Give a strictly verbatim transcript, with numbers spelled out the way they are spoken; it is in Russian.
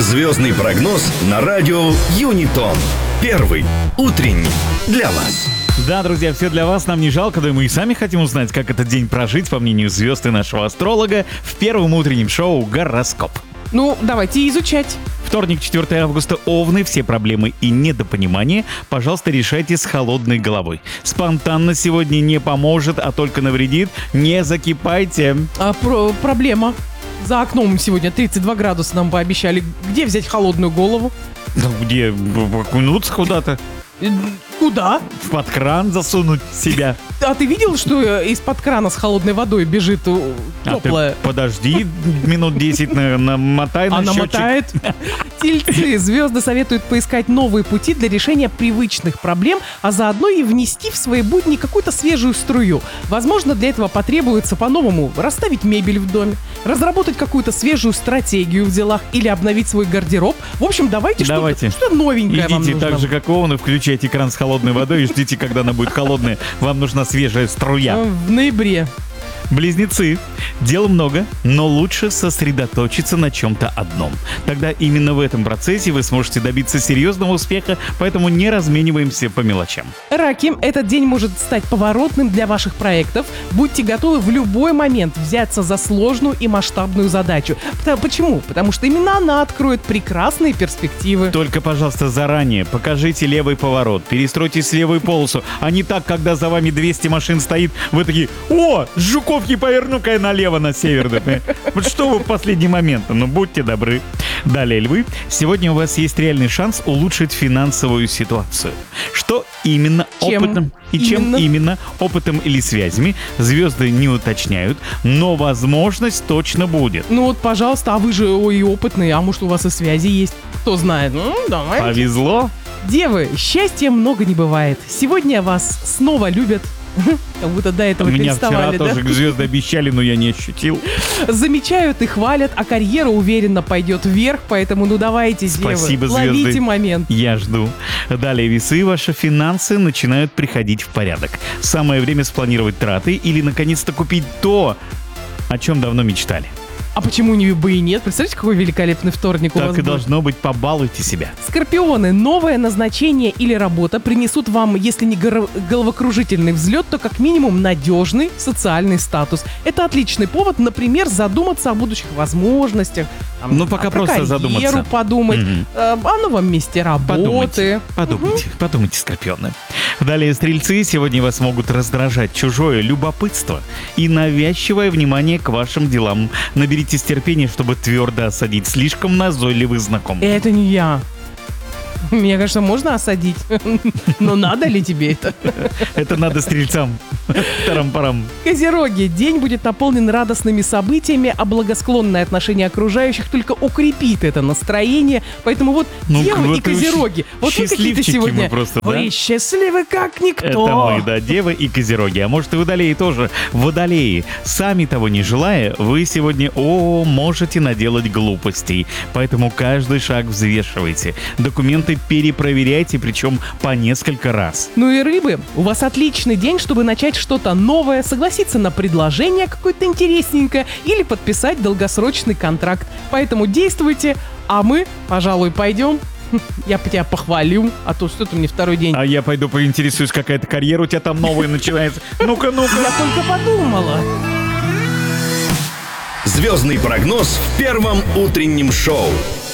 Звездный прогноз на радио Юнитон. Первый утренний для вас. Да, друзья, все для вас, нам не жалко, да и мы и сами хотим узнать, как этот день прожить, по мнению звезд и нашего астролога, в первом утреннем шоу «Гороскоп». Ну, давайте изучать. Вторник, четвёртого августа, Овны, все проблемы и недопонимания, пожалуйста, решайте с холодной головой. Спонтанно сегодня не поможет, а только навредит. Не закипайте. А про- проблема. За окном сегодня тридцать два градуса нам пообещали. Где взять холодную голову? Ну, где? Окунуться куда-то? Э, Куда? Под кран засунуть себя. А ты видел, что э, из-под крана с холодной водой бежит э, А теплая? ты подожди минут десять, на- намотай на Она счетчик. мотает. Тельцы. Звезды советуют поискать новые пути для решения привычных проблем, а заодно и внести в свои будни какую-то свежую струю. Возможно, для этого потребуется по-новому расставить мебель в доме, разработать какую-то свежую стратегию в делах или обновить свой гардероб. В общем, давайте, Давайте. что-то, что новенькое вам Идите нужно. так же, как Овны, включайте кран с холодной водой и ждите, когда она будет холодная. Вам нужна свежая струя. Э, В ноябре. Близнецы. Дел много, но лучше сосредоточиться на чем-то одном. Тогда именно в этом процессе вы сможете добиться серьезного успеха, поэтому не размениваемся по мелочам. Раки, этот день может стать поворотным для ваших проектов. Будьте готовы в любой момент взяться за сложную и масштабную задачу. Пта- Почему? Потому что именно она откроет прекрасные перспективы. Только, пожалуйста, заранее покажите левый поворот, перестройте с левой полосу, а не так, когда за вами двести машин стоит, вы такие: «О, с Жуковки поверну-ка я налево на Северный». Вот что вы в последний момент? Ну, будьте добры. Далее, львы. Сегодня у вас есть реальный шанс улучшить финансовую ситуацию. Что именно Чем опытом и чем именно? именно опытом или связями, звезды не уточняют, но возможность точно будет. Ну вот, пожалуйста, а вы же ой, опытные, а может у вас и связи есть? Кто знает? Ну, давай. Повезло. Девы, счастья много не бывает. Сегодня вас снова любят. Как будто до этого Меня вчера переставали, да? тоже звезды обещали, но я не ощутил. Замечают и хвалят, а карьера уверенно пойдет вверх, поэтому ну давайте, девы, Спасибо, ловите звезды. момент. Я жду. Далее, весы, ваши финансы начинают приходить в порядок. Самое время спланировать траты или наконец-то купить то, о чем давно мечтали. А почему не бы и нет? Представляете, какой великолепный вторник у вас Так и будет? должно быть, побалуйте себя. Скорпионы, новое назначение или работа принесут вам, если не горо- головокружительный взлет, то как минимум надежный социальный статус. Это отличный повод, например, задуматься о будущих возможностях. там, Ну, пока а про просто карьеру задуматься. подумать, Мгм. э, о новом месте работы. Подумайте, подумайте, подумайте, скорпионы. Далее, стрельцы, сегодня вас могут раздражать чужое любопытство и навязчивое внимание к вашим делам. Наберитесь терпения, чтобы твердо осадить слишком назойливых знакомых. Это не я. Меня, конечно, можно осадить, но надо ли тебе это? Это надо стрельцам. Тарам-парам. Козероги, день будет наполнен радостными событиями, а благосклонное отношение окружающих только укрепит это настроение. Поэтому вот Ну, девы вот и козероги, вот вы какие-то счастливчики сегодня, мы просто, да? вы счастливы как никто. Это мы, да, девы и козероги. А может и водолеи тоже. Водолеи, сами того не желая, вы сегодня, о, можете наделать глупостей. Поэтому каждый шаг взвешивайте. Документы перепроверяйте, причем по несколько раз. Ну и рыбы, у вас отличный день, чтобы начать что-то новое, согласиться на предложение какое-то интересненькое или подписать долгосрочный контракт. Поэтому действуйте, а мы, пожалуй, пойдем. Я тебя похвалю, а то что-то мне второй день. А я пойду поинтересуюсь, какая-то карьера у тебя там новая начинается. Ну-ка, ну-ка. Я только подумала. Звездный прогноз в первом утреннем шоу.